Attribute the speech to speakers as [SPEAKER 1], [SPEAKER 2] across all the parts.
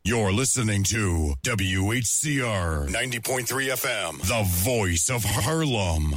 [SPEAKER 1] You're listening to WHCR 90.3 FM, the voice of Harlem.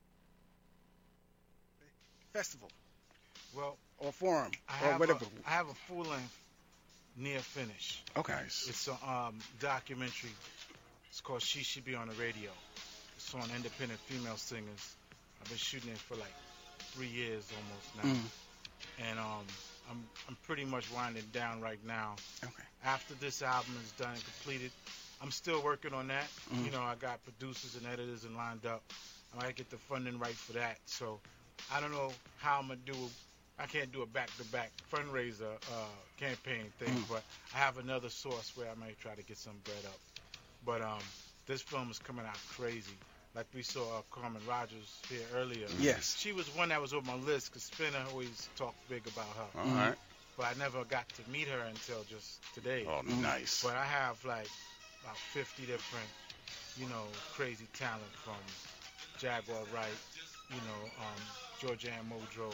[SPEAKER 2] Festival.
[SPEAKER 3] Well,
[SPEAKER 2] or forum, or whatever.
[SPEAKER 3] I have a full-length near finish.
[SPEAKER 2] Okay.
[SPEAKER 3] It's a documentary. It's called She Should Be on the Radio. It's on independent female singers. I've been shooting it for like 3 years almost now. And I'm pretty much winding down right now.
[SPEAKER 2] Okay.
[SPEAKER 3] After this album is done and completed, I'm still working on that. You know, I got producers and editors and lined up. I might get the funding right for that. So I don't know how I'm going to do it. I can't do a back-to-back fundraiser campaign thing, but I have another source where I might try to get some bread up. But this film is coming out crazy. Like we saw Carmen Rogers here earlier.
[SPEAKER 2] Yes.
[SPEAKER 3] She was one that was on my list because Spinner always talked big about her.
[SPEAKER 2] All right.
[SPEAKER 3] But I never got to meet her until just today.
[SPEAKER 2] Oh, nice.
[SPEAKER 3] But I have like about 50 different, crazy talent from Jaguar Wright, Georgianne Muldrow.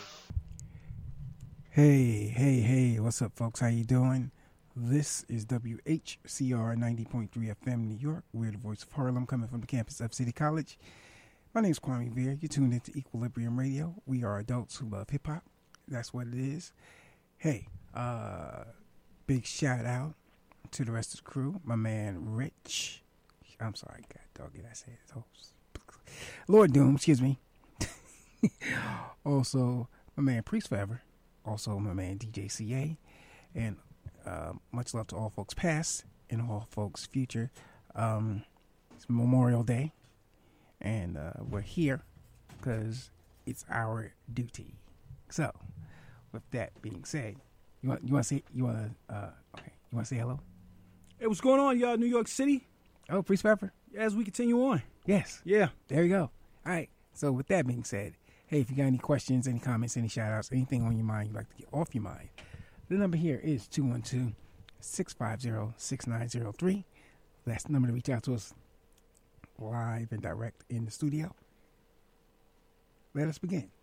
[SPEAKER 4] Hey, what's up, folks? How you doing? This is WHCR 90.3 FM New York. We're the voice of Harlem, coming from the campus of City College. My name is Kwame Veer. You're tuned into Equilibrium Radio. We are adults who love hip-hop. That's what it is. Hey, big shout out to the rest of the crew. My man Rich. I'm sorry, God doggy, I said it. Lord Doom, excuse me. Also, my man Priest Forever. Also, my man DJ CA. And much love to all folks past and all folks future. It's Memorial Day. And we're here because it's our duty. So, with that being said, you want to say hello?
[SPEAKER 5] Hey, what's going on, y'all? New York City.
[SPEAKER 4] Oh, Priest Pepper.
[SPEAKER 5] As we continue on.
[SPEAKER 4] Yes.
[SPEAKER 5] Yeah.
[SPEAKER 4] There we go. All right. So with that being said, hey, if you got any questions, any comments, any shout outs, anything on your mind you'd like to get off your mind, the number here is 212-650-6903. That's the number to reach out to us live and direct in the studio. Let us begin.